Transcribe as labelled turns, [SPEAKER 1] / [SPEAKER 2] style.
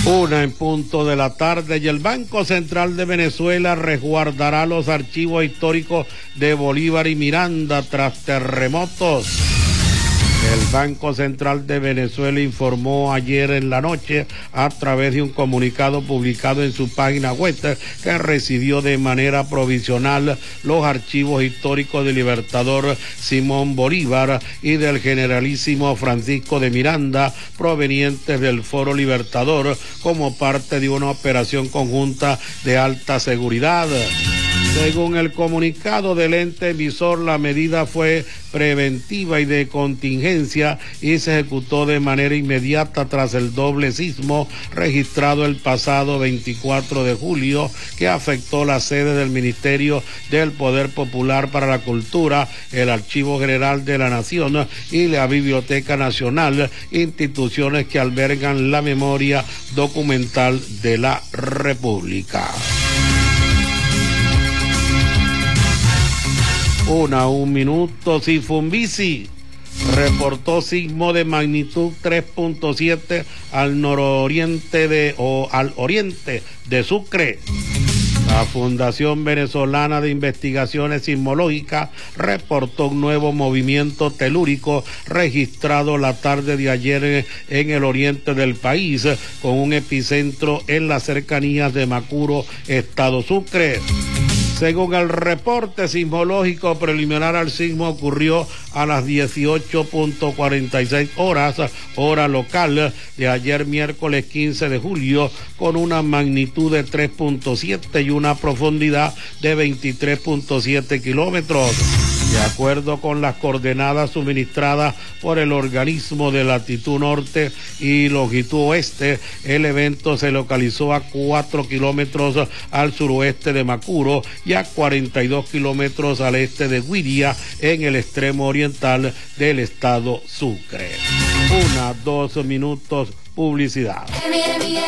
[SPEAKER 1] 1:00 p.m. y el Banco Central de Venezuela resguardará los archivos históricos de Bolívar y Miranda tras terremotos. El Banco Central de Venezuela informó ayer en la noche, a través de un comunicado publicado en su página web, que recibió de manera provisional los archivos históricos del libertador Simón Bolívar y del generalísimo Francisco de Miranda, provenientes del Foro Libertador, como parte de una operación conjunta de alta seguridad. Según el comunicado del ente emisor, la medida fue preventiva y de contingencia y se ejecutó de manera inmediata tras el doble sismo registrado el pasado 24 de julio, que afectó la sede del Ministerio del Poder Popular para la Cultura, el Archivo General de la Nación y la Biblioteca Nacional, instituciones que albergan la memoria documental de la República. 1:01 p.m. Sifumbisi reportó sismo de magnitud 3.7 al nororiente al oriente de Sucre. La Fundación Venezolana de Investigaciones Sismológicas reportó un nuevo movimiento telúrico registrado la tarde de ayer en el oriente del país, con un epicentro en las cercanías de Macuro, estado Sucre. Según el reporte sismológico preliminar, el sismo ocurrió a las 18:46 horas, hora local, de ayer miércoles 15 de julio, con una magnitud de 3.7 y una profundidad de 23.7 kilómetros. De acuerdo con las coordenadas suministradas por el organismo de latitud norte y longitud oeste, el evento se localizó a 4 kilómetros al suroeste de Macuro y a 42 kilómetros al este de Guiria, en el extremo oriental del estado Sucre. 1:02 p.m. Publicidad.